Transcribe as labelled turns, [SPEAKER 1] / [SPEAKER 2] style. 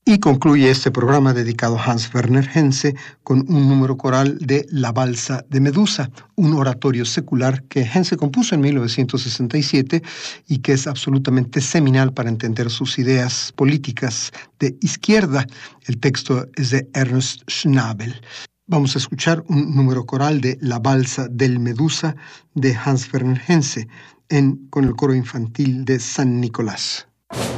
[SPEAKER 1] Y concluye este programa dedicado a Hans Werner Henze con un número coral de La Balsa de Medusa, un oratorio secular que Henze compuso en 1967 y que es absolutamente seminal para entender sus ideas políticas de izquierda. El texto es de Ernst Schnabel. Vamos a escuchar un número coral de La Balsa del Medusa de Hans Werner Henze con el coro infantil de San Nicolás.